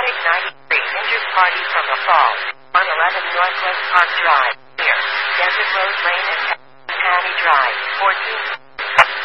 Exotic 93 injured party from the fall on 11 Northwest Park Drive, near Desert Rose Lane and